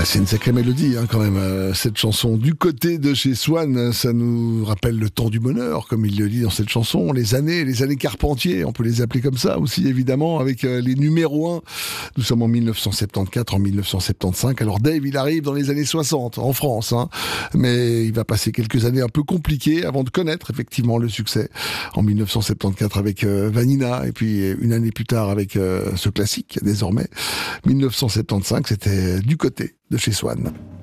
C'est une sacrée mélodie quand même, cette chanson. Du côté de chez Swan, ça nous rappelle le temps du bonheur, comme il le dit dans cette chanson, les années Carpentier, on peut les appeler comme ça aussi évidemment, avec les numéros 1. Nous sommes en 1974, en 1975. Alors Dave, il arrive dans les années 60 en France, mais il va passer quelques années un peu compliquées avant de connaître effectivement le succès. En 1974 avec Vanina, et puis une année plus tard avec ce classique désormais. 1975, c'était Du côté de chez Swan.